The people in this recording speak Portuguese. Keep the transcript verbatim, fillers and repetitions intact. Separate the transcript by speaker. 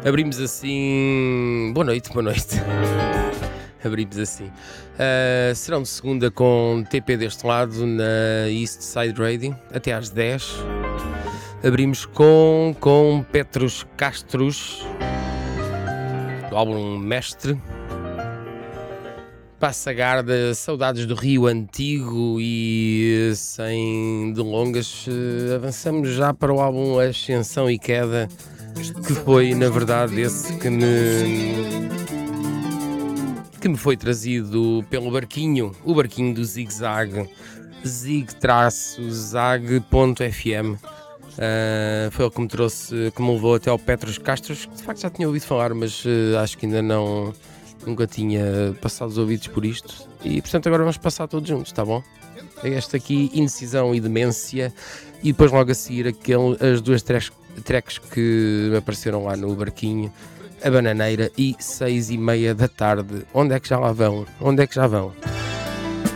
Speaker 1: Abrimos assim. Boa noite, boa noite. Abrimos assim. Uh, serão de segunda com T P deste lado na East Side Radio, até às dez. Abrimos com, com Petros Castros, do álbum Mestre. Passa Garda, saudades do Rio Antigo e sem delongas avançamos já para o álbum Ascensão e Queda, que foi na verdade esse que me, que me foi trazido pelo barquinho, o barquinho do Zig Zag, zig-zag ponto f m. Uh, foi ele que me trouxe, que me levou até ao Petros Castros, que de facto já tinha ouvido falar, mas uh, acho que ainda não... Nunca tinha passado os ouvidos por isto. E portanto agora vamos passar todos juntos, tá bom? É esta aqui, Indecisão e Demência. E depois logo a seguir aquele, as duas tracks, tracks que me apareceram lá no barquinho, A Bananeira e seis e meia da tarde. Onde é que já lá vão? Onde é que já vão?